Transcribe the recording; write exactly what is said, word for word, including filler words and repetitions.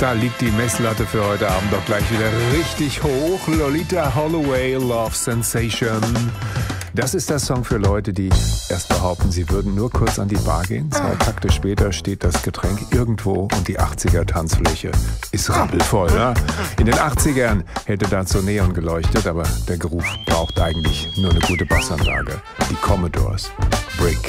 Da liegt die Messlatte für heute Abend doch gleich wieder richtig hoch. Lolita Holloway, Love Sensation. Das ist der Song für Leute, die erst behaupten, sie würden nur kurz an die Bar gehen. Zwei Takte später steht das Getränk irgendwo und die achtziger-Tanzfläche ist rappelvoll. Ne? In den achtzigern hätte dazu Neon geleuchtet, aber der Geruch braucht eigentlich nur eine gute Bassanlage. Die Commodores. Brick.